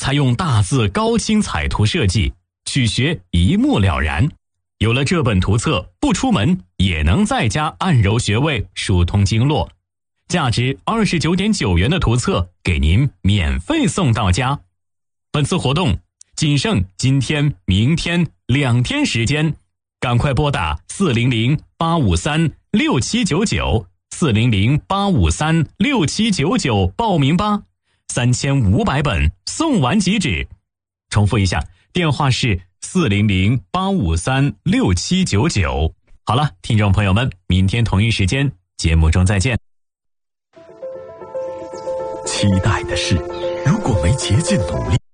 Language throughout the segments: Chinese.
采用大字高清彩图设计，取学一目了然。有了这本图册，不出门也能在家按揉穴位，疏通经络。价值29.9元的图册给您免费送到家。本次活动仅剩今天、明天2天时间，赶快拨打400-853-6799 400-853-6799报名吧，3500本送完即止。重复一下，电话是400-853-6799。好了，听众朋友们，明天同一时间节目中再见。 期待的是，如果没竭尽努力，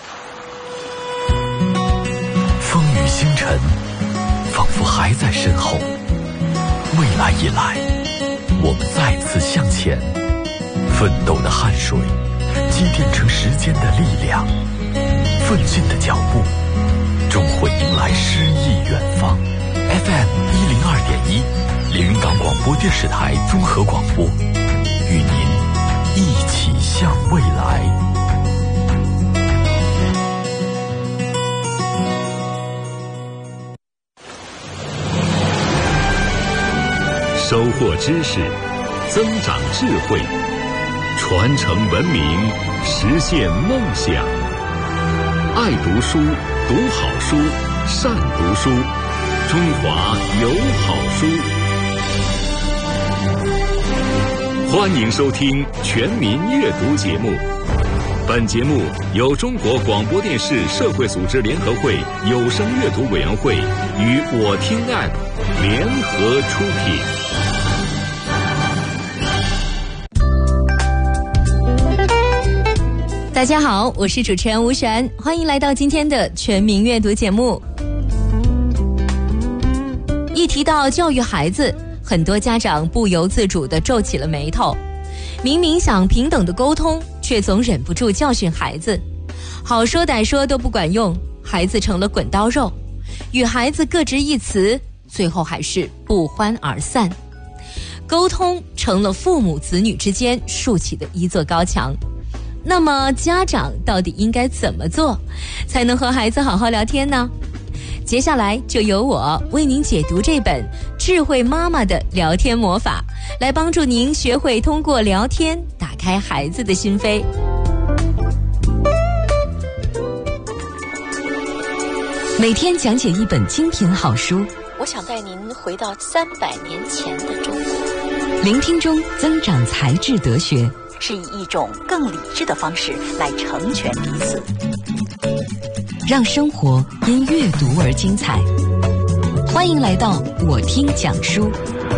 风雨星辰仿佛还在身后。未来以来，我们再次向前，奋斗的汗水积淀成时间的力量，奋进的脚步终会迎来诗意远方。FM 102.1，连云港广播电视台综合广播，与您一起向未来。 收获知识，增长智慧，传承文明，实现梦想。爱读书，读好书，善读书，中华有好书。欢迎收听全民阅读节目。本节目由中国广播电视社会组织联合会有声阅读委员会与我听 App 联合出品。 大家好，我是主持人吴璇，欢迎来到今天的全民阅读节目。一提到教育孩子，很多家长不由自主地皱起了眉头。明明想平等的沟通，却总忍不住教训孩子，好说歹说都不管用，孩子成了滚刀肉，与孩子各执一词，最后还是不欢而散。沟通成了父母子女之间竖起的一座高墙。那么家长到底应该怎么做，才能和孩子好好聊天呢？接下来就由我为您解读这本智慧妈妈的聊天魔法，来帮助您学会通过聊天打开孩子的心扉。 每天讲解一本精品好书， 我想带您回到300年前的中国。 聆听中增长才智德学， 是以一种更理智的方式来成全彼此， 让生活因阅读而精彩。欢迎来到我听讲书。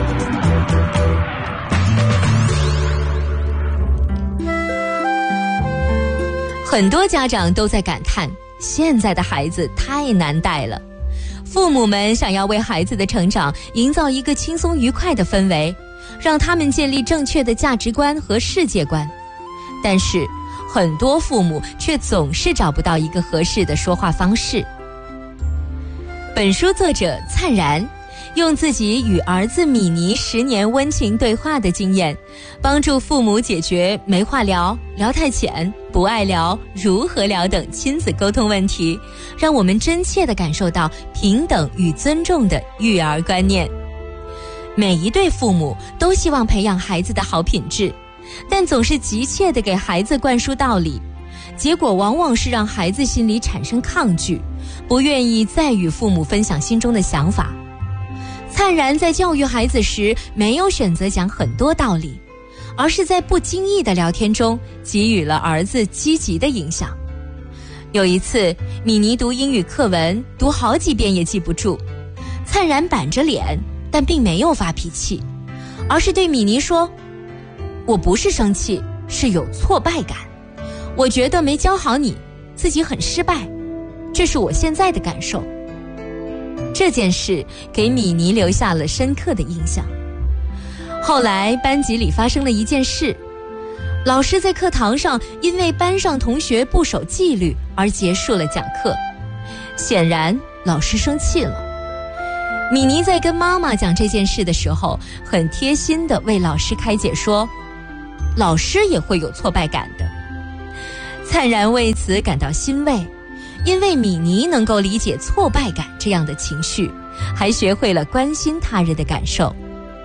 很多家长都在感叹，现在的孩子太难带了。父母们想要为孩子的成长营造一个轻松愉快的氛围，让他们建立正确的价值观和世界观。但是很多父母却总是找不到一个合适的说话方式。本书作者灿然用自己与儿子米妮10年温情对话的经验，帮助父母解决没话聊、聊太浅、不爱聊、如何聊等亲子沟通问题，让我们真切地感受到平等与尊重的育儿观念。每一对父母都希望培养孩子的好品质，但总是急切地给孩子灌输道理，结果往往是让孩子心里产生抗拒，不愿意再与父母分享心中的想法。灿然在教育孩子时，没有选择讲很多道理，而是在不经意的聊天中给予了儿子积极的影响。有一次，米妮读英语课文，读好几遍也记不住，灿然板着脸，但并没有发脾气，而是对米妮说：“我不是生气，是有挫败感。我觉得没教好你，自己很失败，这是我现在的感受。”这件事给米妮留下了深刻的印象。后来班级里发生了一件事，老师在课堂上因为班上同学不守纪律而结束了讲课，显然老师生气了。米妮在跟妈妈讲这件事的时候，很贴心地为老师开解说，老师也会有挫败感的。 灿然为此感到欣慰，因为米妮能够理解挫败感这样的情绪，还学会了关心他人的感受。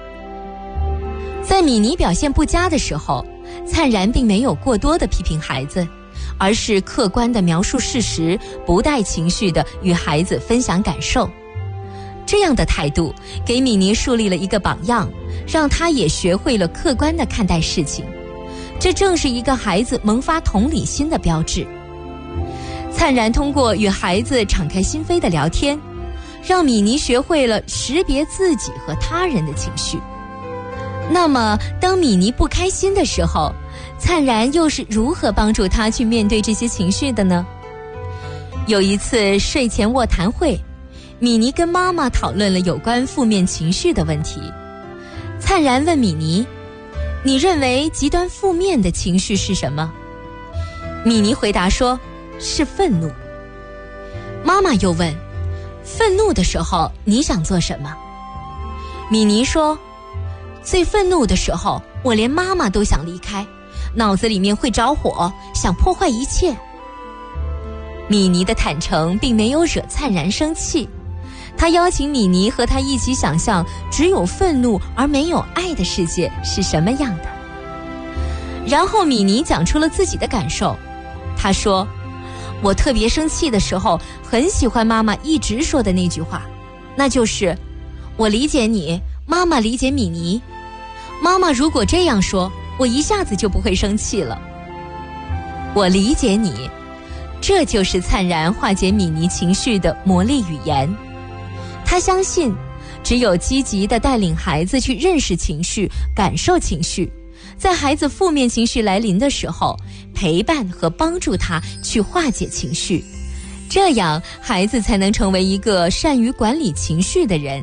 在米妮表现不佳的时候，灿然并没有过多的批评孩子，而是客观地描述事实，不带情绪地与孩子分享感受。这样的态度给米妮树立了一个榜样，让她也学会了客观地看待事情。这正是一个孩子萌发同理心的标志。灿然通过与孩子敞开心扉的聊天，让米妮学会了识别自己和他人的情绪。那么当米妮不开心的时候，灿然又是如何帮助她去面对这些情绪的呢？有一次睡前卧谈会，米妮跟妈妈讨论了有关负面情绪的问题。灿然问米妮，你认为极端负面的情绪是什么？米妮回答说，是愤怒。妈妈又问，愤怒的时候你想做什么？米妮说，最愤怒的时候，我连妈妈都想离开，脑子里面会着火，想破坏一切。米妮的坦诚并没有惹灿然生气，他邀请米妮和他一起想象只有愤怒而没有爱的世界是什么样的。然后米妮讲出了自己的感受，她说，我特别生气的时候，很喜欢妈妈一直说的那句话，那就是我理解你，妈妈理解米妮。妈妈如果这样说，我一下子就不会生气了。我理解你，这就是灿然化解米妮情绪的魔力语言。他相信，只有积极地带领孩子去认识情绪、感受情绪，在孩子负面情绪来临的时候，陪伴和帮助他去化解情绪，这样孩子才能成为一个善于管理情绪的人。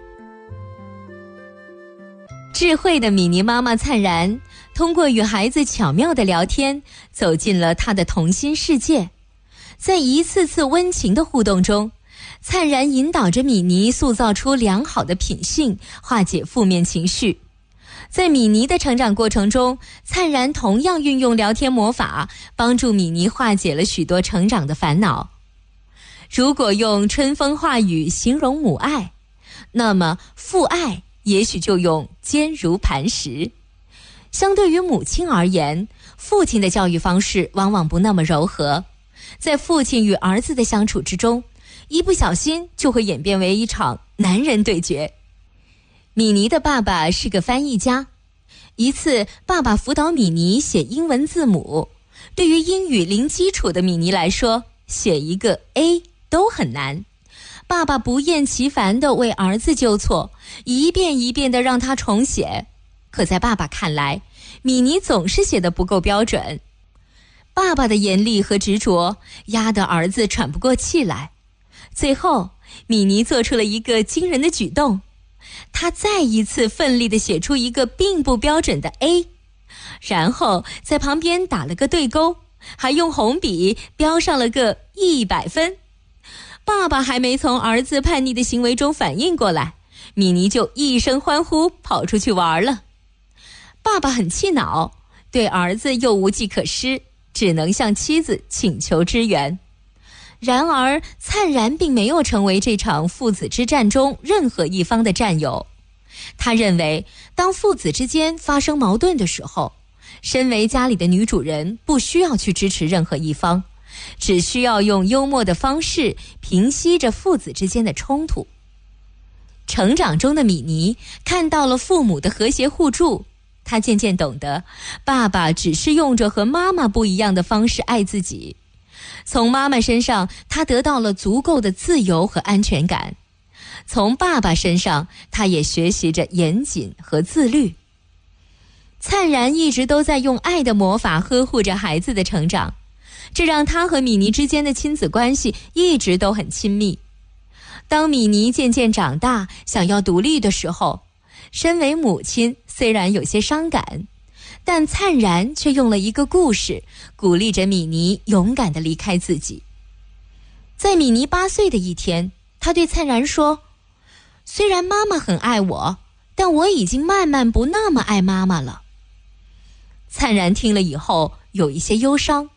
智慧的米妮妈妈灿然通过与孩子巧妙的聊天，走进了他的童心世界。在一次次温情的互动中，灿然引导着米妮塑造出良好的品性，化解负面情绪。在米妮的成长过程中，灿然同样运用聊天魔法，帮助米妮化解了许多成长的烦恼。如果用春风化雨形容母爱，那么父爱也许就用坚如磐石。相对于母亲而言，父亲的教育方式往往不那么柔和，在父亲与儿子的相处之中，一不小心就会演变为一场男人对决。米妮的爸爸是个翻译家，一次爸爸辅导米妮写英文字母，对于英语零基础的米妮来说，写一个 A 都很难。爸爸不厌其烦地为儿子纠错，一遍一遍地让他重写。可在爸爸看来，米妮总是写得不够标准。爸爸的严厉和执着压得儿子喘不过气来。最后，米妮做出了一个惊人的举动，她再一次奋力地写出一个并不标准的 A， 然后在旁边打了个对勾，还用红笔标上了个100分。爸爸还没从儿子叛逆的行为中反应过来，米妮就一声欢呼跑出去玩了。爸爸很气恼，对儿子又无计可施，只能向妻子请求支援。然而灿然并没有成为这场父子之战中任何一方的战友。他认为，当父子之间发生矛盾的时候，身为家里的女主人不需要去支持任何一方，只需要用幽默的方式平息着父子之间的冲突。成长中的米妮看到了父母的和谐互助，她渐渐懂得，爸爸只是用着和妈妈不一样的方式爱自己。从妈妈身上，她得到了足够的自由和安全感；从爸爸身上，她也学习着严谨和自律。灿然一直都在用爱的魔法呵护着孩子的成长，这让他和米妮之间的亲子关系一直都很亲密。当米妮渐渐长大，想要独立的时候，身为母亲虽然有些伤感，但灿然却用了一个故事鼓励着米妮勇敢地离开自己。在米妮8岁的一天，她对灿然说，虽然妈妈很爱我，但我已经慢慢不那么爱妈妈了。灿然听了以后有一些忧伤，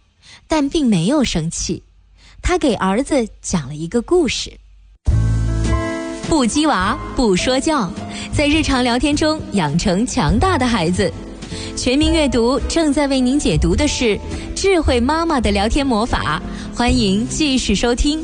但并没有生气。他给儿子讲了一个故事。不激娃，不说教，在日常聊天中养成强大的孩子。全民阅读正在为您解读的是智慧妈妈的聊天魔法，欢迎继续收听。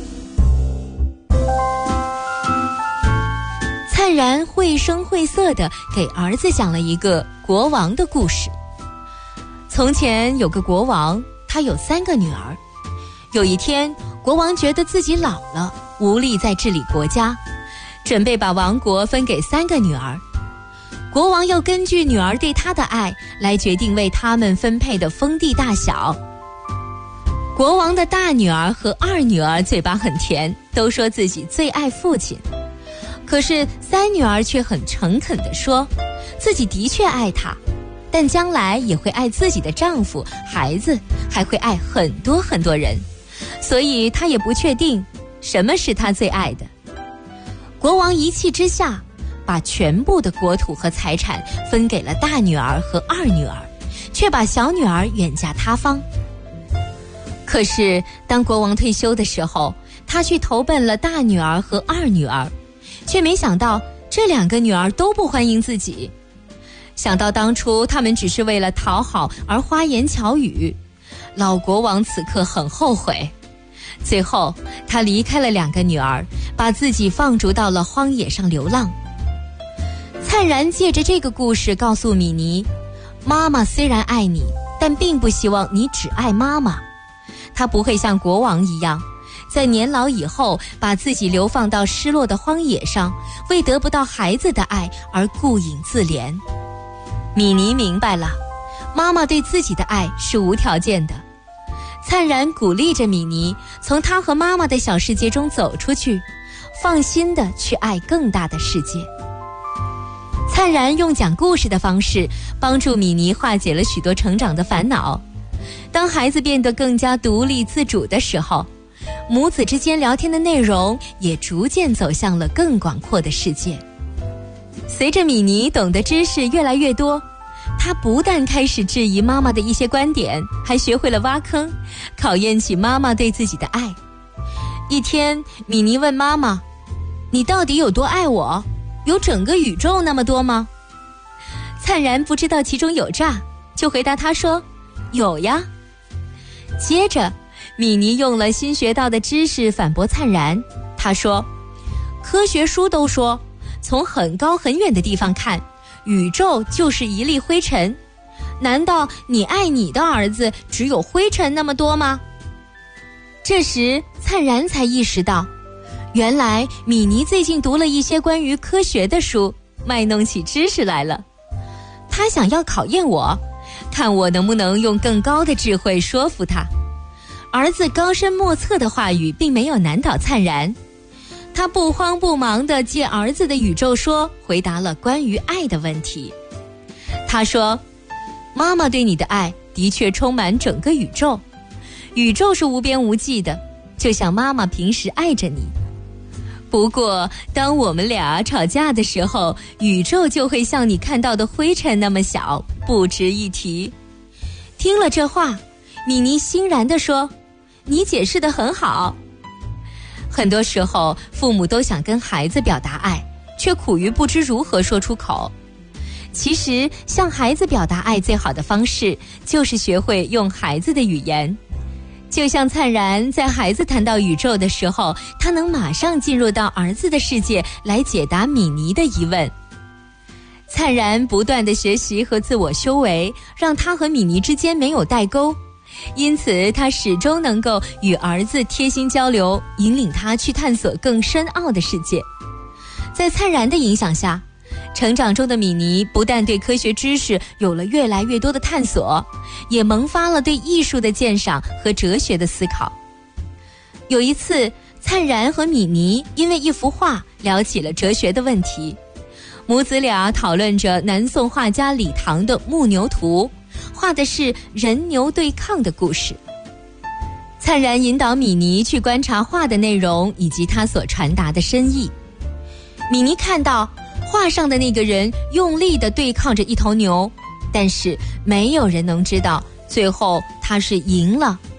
灿然绘声绘色地给儿子讲了一个国王的故事。从前有个国王，他有3个女儿。有一天，国王觉得自己老了，无力再治理国家，准备把王国分给3个女儿。国王要根据女儿对他的爱来决定为他们分配的封地大小。国王的大女儿和2女儿嘴巴很甜，都说自己最爱父亲。可是3女儿却很诚恳地说，自己的确爱他，但将来也会爱自己的丈夫、孩子，还会爱很多很多人，所以她也不确定什么是她最爱的。国王一气之下，把全部的国土和财产分给了大女儿和2女儿，却把小女儿远嫁他方。可是当国王退休的时候，他去投奔了大女儿和2女儿，却没想到这2个女儿都不欢迎自己。想到当初他们只是为了讨好而花言巧语，老国王此刻很后悔。最后他离开了2个女儿，把自己放逐到了荒野上流浪。灿然借着这个故事告诉米妮，妈妈虽然爱你，但并不希望你只爱妈妈。她不会像国王一样，在年老以后把自己流放到失落的荒野上，为得不到孩子的爱而顾影自怜。米妮明白了，妈妈对自己的爱是无条件的。灿然鼓励着米妮从她和妈妈的小世界中走出去，放心地去爱更大的世界。灿然用讲故事的方式帮助米妮化解了许多成长的烦恼。当孩子变得更加独立自主的时候，母子之间聊天的内容也逐渐走向了更广阔的世界。随着米妮懂得知识越来越多，她不但开始质疑妈妈的一些观点，还学会了挖坑，考验起妈妈对自己的爱。一天，米妮问妈妈，你到底有多爱我？有整个宇宙那么多吗？灿然不知道其中有诈，就回答她说，有呀。接着米妮用了新学到的知识反驳灿然，她说，科学书都说，从很高很远的地方看，宇宙就是一粒灰尘，难道你爱你的儿子只有灰尘那么多吗？这时灿然才意识到，原来米妮最近读了一些关于科学的书，卖弄起知识来了。她想要考验我，看我能不能用更高的智慧说服她。儿子高深莫测的话语并没有难倒灿然，他不慌不忙地借儿子的宇宙说回答了关于爱的问题。他说，妈妈对你的爱的确充满整个宇宙，宇宙是无边无际的，就像妈妈平时爱着你。不过当我们俩吵架的时候，宇宙就会像你看到的灰尘那么小，不值一提。听了这话，米妮欣然地说，你解释得很好。很多时候父母都想跟孩子表达爱，却苦于不知如何说出口。其实向孩子表达爱最好的方式就是学会用孩子的语言。就像灿然在孩子谈到宇宙的时候，他能马上进入到儿子的世界来解答米妮的疑问。灿然不断的学习和自我修为，让他和米妮之间没有代沟，因此他始终能够与儿子贴心交流，引领他去探索更深奥的世界。在灿然的影响下，成长中的米妮不但对科学知识有了越来越多的探索，也萌发了对艺术的鉴赏和哲学的思考。有一次，灿然和米妮因为一幅画聊起了哲学的问题，母子俩讨论着南宋画家李唐的《木牛图》，画的是人牛对抗的故事。灿然引导米妮去观察画的内容以及它所传达的深意。米妮看到画上的那个人用力地对抗着一头牛，但是没有人能知道最后他是赢了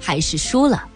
还是输了。